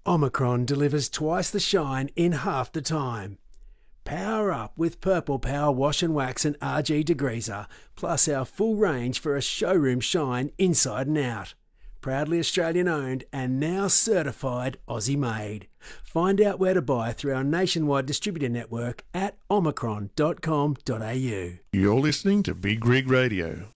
Omicron delivers twice the shine in half the time. Power up with Purple Power Wash and Wax and RG Degreaser, plus our full range for a showroom shine inside and out. Proudly Australian owned and now certified Aussie made. Find out where to buy through our nationwide distributor network at omicron.com.au. You're listening to Big Rig Radio.